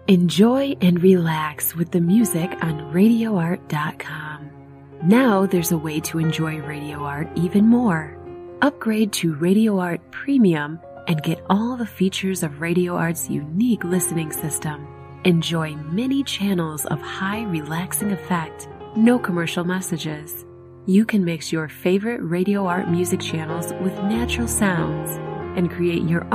Enjoy and relax with the music on RadioArt.com. Now there's a way to enjoy Radio Art even more. Upgrade to Radio Art Premium and get all the features of Radio Art's unique listening system. Enjoy many channels of high relaxing effect, no commercial messages. You can mix your favorite Radio Art music channels with natural sounds and create your